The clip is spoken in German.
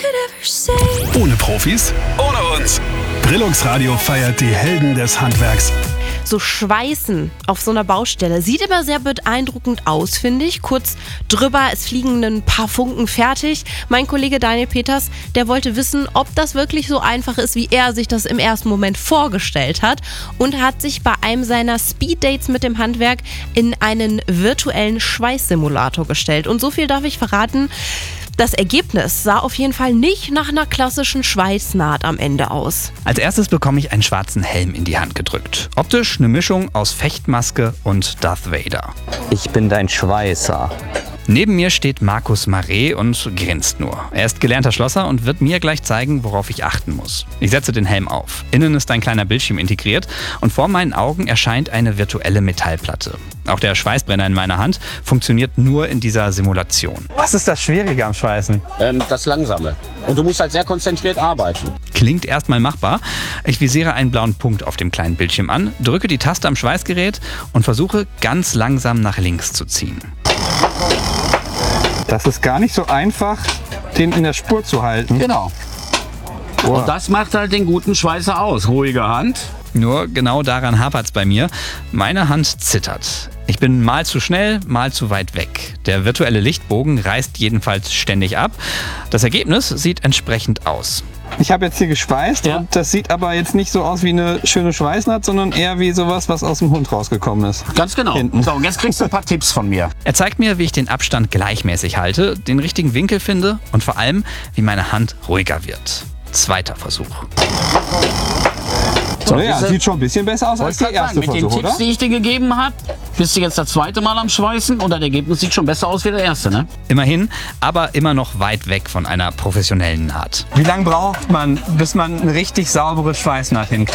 Ohne Profis, ohne uns. Brillux Radio feiert die Helden des Handwerks. So Schweißen auf so einer Baustelle sieht immer sehr beeindruckend aus, finde ich. Kurz drüber, es fliegen ein paar Funken fertig. Mein Kollege Daniel Peters, der wollte wissen, ob das wirklich so einfach ist, wie er sich das im ersten Moment vorgestellt hat, und hat sich bei einem seiner Speeddates mit dem Handwerk in einen virtuellen Schweißsimulator gestellt. Und so viel darf ich verraten: Das Ergebnis sah auf jeden Fall nicht nach einer klassischen Schweißnaht am Ende aus. Als erstes bekomme ich einen schwarzen Helm in die Hand gedrückt. Optisch eine Mischung aus Fechtmaske und Darth Vader. Ich bin dein Schweißer. Neben mir steht Markus Marais und grinst nur. Er ist gelernter Schlosser und wird mir gleich zeigen, worauf ich achten muss. Ich setze den Helm auf. Innen ist ein kleiner Bildschirm integriert und vor meinen Augen erscheint eine virtuelle Metallplatte. Auch der Schweißbrenner in meiner Hand funktioniert nur in dieser Simulation. Was ist das Schwierige am Schweißen? Das Langsame. Und du musst halt sehr konzentriert arbeiten. Klingt erstmal machbar. Ich visiere einen blauen Punkt auf dem kleinen Bildschirm an, drücke die Taste am Schweißgerät und versuche ganz langsam nach links zu ziehen. Das ist gar nicht so einfach, den in der Spur zu halten. Genau. Boah. Und das macht halt den guten Schweißer aus. Ruhige Hand. Nur genau daran hapert's bei mir. Meine Hand zittert. Ich bin mal zu schnell, mal zu weit weg. Der virtuelle Lichtbogen reißt jedenfalls ständig ab. Das Ergebnis sieht entsprechend aus. Ich habe jetzt hier geschweißt und das sieht aber jetzt nicht so aus wie eine schöne Schweißnaht, sondern eher wie sowas, was aus dem Hund rausgekommen ist. Ganz genau. Hinten. So, und jetzt kriegst du ein paar Tipps von mir. Er zeigt mir, wie ich den Abstand gleichmäßig halte, den richtigen Winkel finde und vor allem, wie meine Hand ruhiger wird. Zweiter Versuch. So, Naja, sieht schon ein bisschen besser aus als der erste mit den Versuch, Tipps, oder? die ich dir gegeben habe, bist du jetzt das zweite Mal am Schweißen und das Ergebnis sieht schon besser aus wie der erste, ne? Immerhin, aber immer noch weit weg von einer professionellen Naht. Wie lange braucht man, bis man eine richtig saubere Schweißnaht hinkriegt?